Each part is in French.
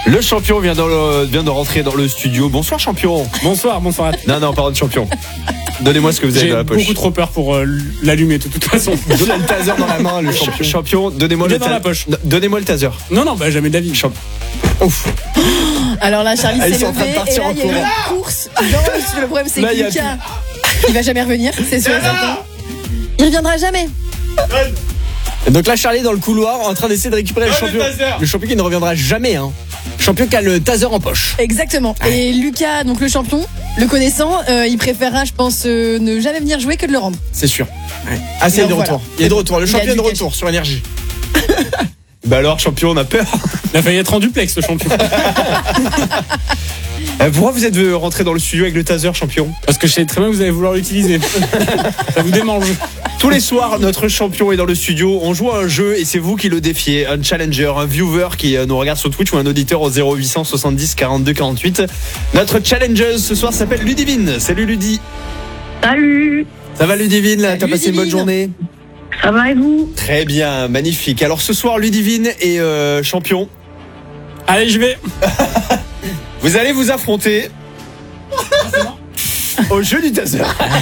Le champion vient de rentrer dans le studio. Bonsoir champion. Bonsoir. Non, pardon champion. Donnez-moi ce que vous avez dans la poche. J'ai beaucoup trop peur pour l'allumer de toute façon. Donnez le taser dans la main, le champion. Champion, donnez-moi le dans la poche. Donnez-moi le taser. Non, jamais d'avis. Ouf. Alors là, Charlie s'est levé et là, il y a eu une course. Non, le problème, c'est que Lucas, il va jamais revenir, c'est sûr et certain. Il reviendra jamais. Donc là, Charlie est dans le couloir en train d'essayer de récupérer le champion. Le champion qui ne reviendra jamais. Champion qui a le taser en poche. Exactement. Et Lucas, donc le champion, le connaissant, il préférera, je pense, ne jamais venir jouer que de le rendre. C'est sûr. Ouais. Ah, c'est de retour. Il est de retour. Le champion est de retour sur Énergie. Bah alors, champion, on a peur. Il a failli être en duplex, le champion. Pourquoi vous êtes rentré dans le studio avec le taser, champion? Parce que je sais très bien que vous allez vouloir l'utiliser. Ça vous démange. Tous les soirs, notre champion est dans le studio. On joue à un jeu et c'est vous qui le défiez. Un challenger, un viewer qui nous regarde sur Twitch ou un auditeur au 0800 70 42 48. Notre challenger ce soir s'appelle Ludivine. Salut Ludi. Salut. Ça va Ludivine là? T'as passé une bonne journée? Ça va et vous? Très bien, magnifique. Alors ce soir, Ludivine est champion. Allez, je vais. Vous allez vous affronter au jeu du taser.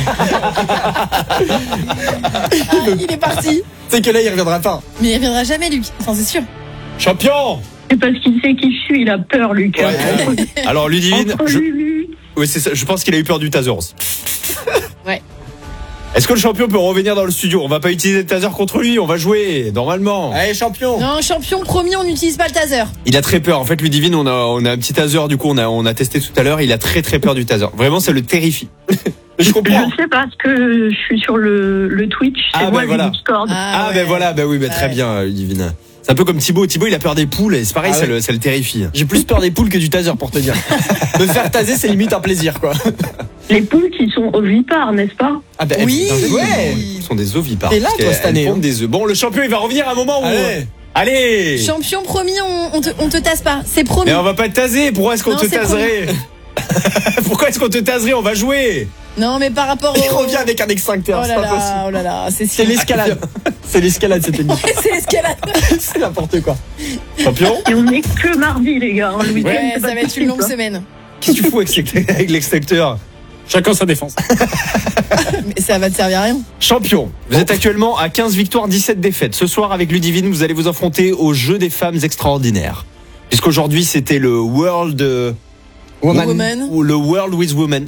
Il est parti. C'est que là, il reviendra pas. Mais il reviendra jamais, Luc. Enfin, c'est sûr. Champion. C'est parce qu'il sait qui je suis, il a peur, Lucas. Ouais. Alors Ludivine, Lulu. oui, c'est ça. Je pense qu'il a eu peur du taser aussi. Ouais. Est-ce que le champion peut revenir dans le studio? On va pas utiliser le taser contre lui, on va jouer normalement. Allez, champion. Non, champion, promis, on n'utilise pas le taser. Il a très peur. En fait, Ludivine, on a un petit taser. Du coup, on a testé tout à l'heure. Il a très peur du taser. Vraiment, ça le terrifie. Je comprends. Je sais parce que je suis sur le Twitch. C'est moi, voilà. le Discord. Ben voilà, ben oui, très bien, Ludivine. C'est un peu comme Thibaut. Thibaut, il a peur des poules et c'est pareil, ça le terrifie. J'ai plus peur des poules que du taser pour te dire. Me faire taser, c'est limite un plaisir, quoi. Les poules qui sont ovipares, n'est-ce pas? Ah ben oui. Ouais. Ils sont des ovipares. T'es là, toi, cette année. Des œufs. Bon, le champion, il va revenir à un moment où. Allez. Champion, promis, on te tase pas. C'est promis. Mais on va pas te taser. Pourquoi est-ce qu'on te taserait? Pourquoi est-ce qu'on te taserait? On va jouer. Non, mais par rapport Il revient avec un extincteur, c'est pas possible. Oh là là, c'est l'escalade. C'est l'escalade, cette émission. C'est l'escalade. C'est n'importe quoi. Champion. Et on est que mardi, les gars. Le week-end, ouais, ça va être une longue semaine. Qu'est-ce que tu fous avec l'extincteur? Chacun sa défense. Mais ça va te servir à rien. Champion, vous êtes actuellement à 15 victoires, 17 défaites. Ce soir, avec Ludivine, vous allez vous affronter au jeu des femmes extraordinaires. Puisqu'aujourd'hui, c'était le World Woman. Ou le World with Women.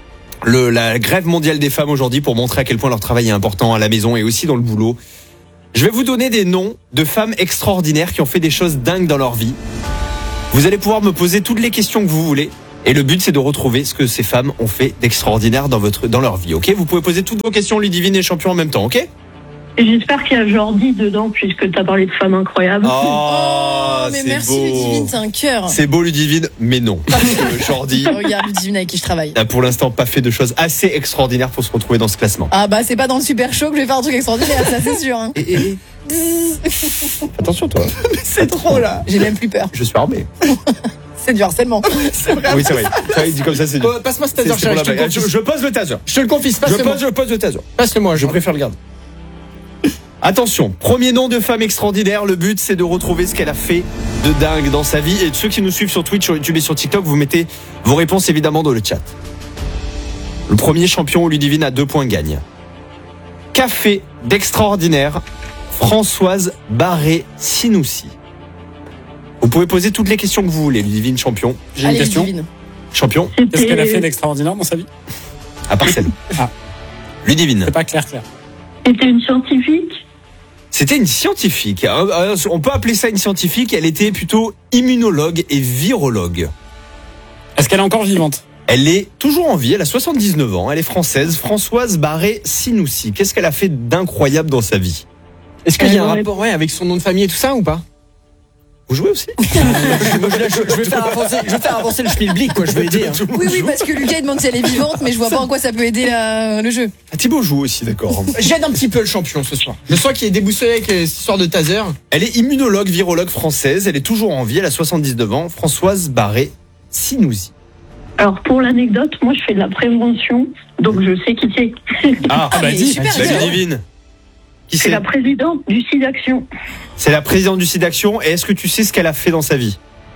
La grève mondiale des femmes aujourd'hui pour montrer à quel point leur travail est important à la maison et aussi dans le boulot. Je vais vous donner des noms de femmes extraordinaires qui ont fait des choses dingues dans leur vie. Vous allez pouvoir me poser toutes les questions que vous voulez. Et le but, c'est de retrouver ce que ces femmes ont fait d'extraordinaire dans leur vie, ok? Vous pouvez poser toutes vos questions, Ludivine et champion, en même temps, ok? Et j'espère qu'il y a Jordi dedans, puisque tu as parlé de femmes incroyables. Oh, mais c'est merci beau. Ludivine, c'est un cœur. C'est beau, Ludivine, mais non. Parce que Jordi Regarde Ludivine avec qui je travaille. n'a pour l'instant pas fait de choses assez extraordinaires pour se retrouver dans ce classement. Ah bah c'est pas dans le super show que je vais faire un truc extraordinaire, ça c'est sûr. Hein. Attention, toi. C'est trop, là. J'ai même plus peur. Je suis armé. C'est du harcèlement. C'est vrai. Oui, c'est vrai. Ça, il dit comme ça, c'est du... Passe-moi ce taser, C'est pour Charlie, la blague. Je pose le taser. je te le confie, passe-le-moi. Je pose le taser. Passe-le-moi, je préfère le garder. Attention, premier nom de femme extraordinaire. Le but, c'est de retrouver ce qu'elle a fait de dingue dans sa vie. Et ceux qui nous suivent sur Twitch, sur YouTube et sur TikTok, vous mettez vos réponses évidemment dans le chat. Le premier champion, Ludivine, à 2 points gagne. Qu'a fait d'extraordinaire Françoise Barré-Sinoussi? Vous pouvez poser toutes les questions que vous voulez, Ludivine, champion. J'ai une Allez, question. Ludivine. Champion, Qu'est-ce qu'elle a fait d'extraordinaire dans sa vie? à part celle. Ah. Ludivine. C'est pas clair. C'était une scientifique. C'était une scientifique. On peut appeler ça une scientifique. Elle était plutôt immunologue et virologue. Est-ce qu'elle est encore vivante? Elle est toujours en vie, elle a 79 ans, elle est française, Françoise Barré-Sinoussi. Qu'est-ce qu'elle a fait d'incroyable dans sa vie? Est-ce qu'il y a un rapport avec son nom de famille et tout ça ou pas? Vous jouez aussi? Je vais faire avancer le schmilblick, quoi, je vais aider. Hein. Oui, parce que Lucas il demande si elle est vivante, mais je vois pas en quoi ça peut aider le jeu. Ah, Thibaut joue aussi, d'accord. J'aide un petit peu le champion ce soir. Je sens qu'il est déboussolé avec cette histoire de taser. Elle est immunologue, virologue française, elle est toujours en vie, elle a 79 ans, Françoise Barré-Sinoussi. Alors, pour l'anecdote, moi, je fais de la prévention, donc je sais qui c'est. Ah, mais super, Ludivine. Qui C'est c'est? la présidente du SIDAction. C'est la présidente du SIDAction. Et est-ce que tu sais ce qu'elle a fait dans sa vie?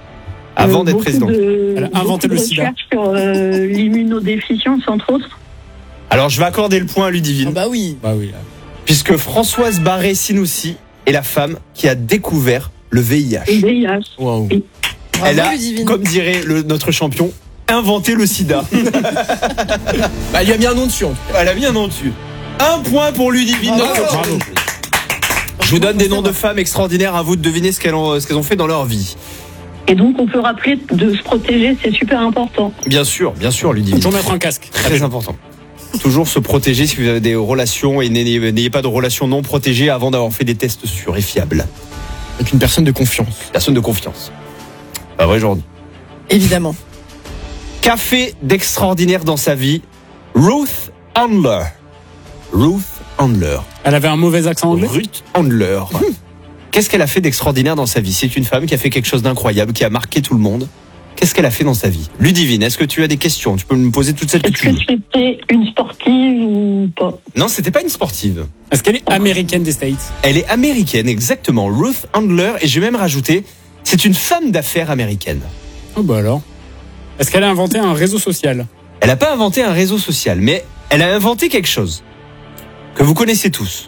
Avant d'être présidente. Elle a inventé le sida. Sur l'immunodéficience, entre autres. Alors, je vais accorder le point à Ludivine. Ah bah oui. Bah oui. Puisque Françoise Barré-Sinoussi est la femme qui a découvert le VIH. Le VIH. Waouh. Elle Bravo, a, Ludivine. comme dirait notre champion, inventé le sida. Bah, elle lui a mis un nom dessus. Elle a mis un nom dessus. Un point pour Ludivine. Bravo. notre champion. Je vous donne des noms de femmes extraordinaires, à vous de deviner ce qu'elles ont fait dans leur vie. Et donc, on peut rappeler de se protéger, c'est super important. Bien sûr, Ludivine. Toujours mettre un casque. Très important. Toujours se protéger si vous avez des relations et n'ayez pas de relations non protégées avant d'avoir fait des tests sûrs et fiables. Avec une personne de confiance. Personne de confiance. Pas vrai, Jordi. Évidemment. Qu'a fait d'extraordinaire dans sa vie Ruth Handler. Ruth Handler. Elle avait un mauvais accent anglais. Ruth Handler. Qu'est-ce qu'elle a fait d'extraordinaire dans sa vie? C'est une femme qui a fait quelque chose d'incroyable, qui a marqué tout le monde. Qu'est-ce qu'elle a fait dans sa vie? Ludivine, est-ce que tu as des questions? Tu peux me poser toutes celles que Est-ce tu que veux. c'était une sportive ou pas? Non, c'était pas une sportive. Est-ce qu'elle est américaine des States? Elle est américaine, exactement. Ruth Handler, et je vais même rajouter, c'est une femme d'affaires américaine. Oh bah alors. Est-ce qu'elle a inventé un réseau social? Elle n'a pas inventé un réseau social, mais elle a inventé quelque chose que vous connaissez tous.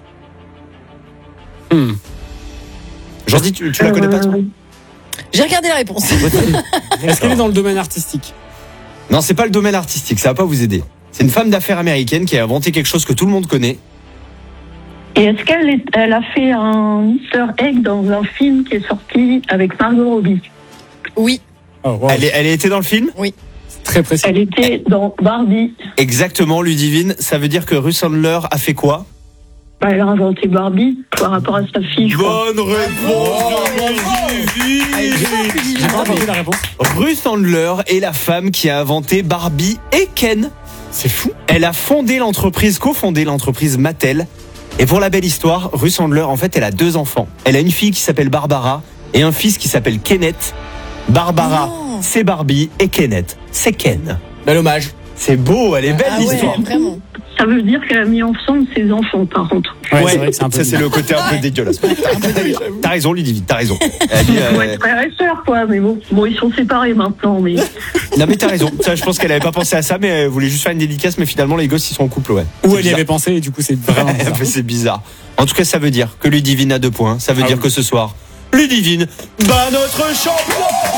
Jordi, tu la connais pas, toi? J'ai regardé la réponse. Est-ce qu'elle est dans le domaine artistique? Non, c'est pas le domaine artistique, ça va pas vous aider. C'est une femme d'affaires américaine qui a inventé quelque chose que tout le monde connaît. Et est-ce qu'elle a fait un Easter egg dans un film qui est sorti avec Margot Robbie? Oui. Oh, wow. Elle a été dans le film? C'est très précis. Elle était dans Barbie. Exactement, Ludivine. Ça veut dire que Ruth Handler a fait quoi? Bah, elle a inventé Barbie par rapport à sa fille, je crois. Bonne réponse de Ludivine. J'ai pas entendu la réponse. Ruth Handler est la femme qui a inventé Barbie et Ken. C'est fou. Elle a cofondé l'entreprise Mattel. Et pour la belle histoire, Ruth Handler, en fait, elle a 2 enfants. Elle a une fille qui s'appelle Barbara et un fils qui s'appelle Kenneth. Barbara, Non. c'est Barbie et Kenneth, c'est Ken. Bel hommage. C'est beau, elle est belle Ah ouais, l'histoire. vraiment. Ça veut dire qu'elle a mis ensemble ses enfants, par contre. Ouais, c'est vrai que c'est un peu. ça c'est le côté un peu dégueulasse. T'as raison, Ludivine, t'as raison. Elle dit, Ouais, frère et sœur, quoi. Mais bon, ils sont séparés maintenant. Mais non mais t'as raison. Ça, je pense qu'elle avait pas pensé à ça, mais elle voulait juste faire une dédicace. Mais finalement, les gosses ils sont en couple, ouais. Où C'est elle y bizarre. avait pensé et du coup c'est vraiment bizarre. Mais c'est bizarre. En tout cas, ça veut dire que Ludivine a 2 points. Ça veut dire oui. que ce soir, Ludivine bat notre champion.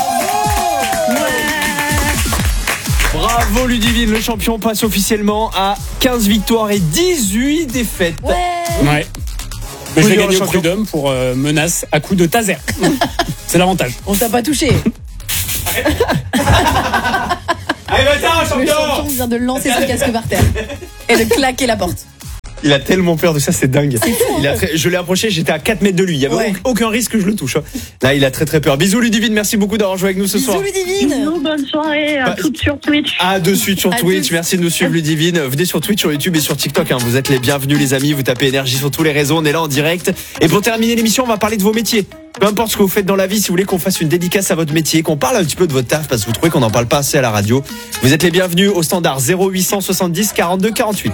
Bravo Ludivine, le champion passe officiellement à 15 victoires et 18 défaites. Ouais. Ouais. Mais je vais Oui, gagner le au champion. prud'homme pour menace à coup de taser. C'est l'avantage. On t'a pas touché. Allez, va-t'en, Le champion vient de lancer son casque par terre et de claquer la porte. Il a tellement peur de ça, c'est dingue. Je l'ai approché, j'étais à 4 mètres de lui. Il n'y avait Ouais. aucun risque que je le touche. Là, il a très peur. Bisous Ludivine, merci beaucoup d'avoir joué avec nous ce soir. Bisous Ludivine. bisous, bonne soirée. À Bah, toutes sur Twitch. À de suite sur À Twitch. tous. Merci de nous suivre, Ludivine. Venez sur Twitch, sur YouTube et sur TikTok. Hein. Vous êtes les bienvenus, les amis. Vous tapez énergie sur tous les réseaux. On est là en direct. Et pour terminer l'émission, on va parler de vos métiers. Peu importe ce que vous faites dans la vie, si vous voulez qu'on fasse une dédicace à votre métier, qu'on parle un petit peu de votre taf parce que vous trouvez qu'on n'en parle pas assez à la radio, vous êtes les bienvenus au standard 0870 42 48.